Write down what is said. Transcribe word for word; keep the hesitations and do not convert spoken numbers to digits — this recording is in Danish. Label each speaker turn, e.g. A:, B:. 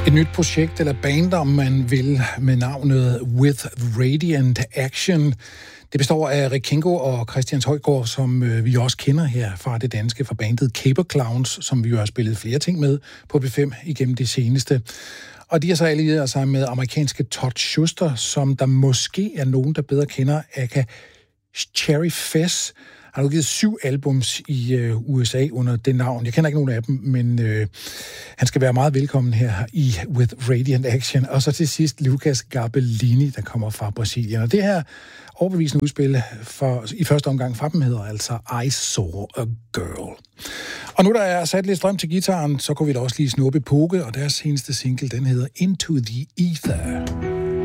A: Et nyt projekt, eller band, om man vil, med navnet With Radiant Action. Det består af Rick Kingo og Christian Højgaard, som øh, vi også kender her fra det danske, fra bandet Caper Clowns, som vi jo har spillet flere ting med på B fem igennem det seneste. Og de har så allieret sig med amerikanske Todd Schuster, som der måske er nogen, der bedre kender, aka Cherry Fess. Han har udgivet syv albums i øh, U S A under det navn. Jeg kender ikke nogen af dem, men øh, han skal være meget velkommen her i With Radiant Action. Og så til sidst Lucas Garbellini, der kommer fra Brasilien. Og det her overbevisende udspil for, i første omgang fra dem hedder altså I Saw a Girl. Og nu der er sat lidt strøm til gitaren, så kunne vi da også lige snuppe Poke, og deres seneste single, den hedder Into the Ether.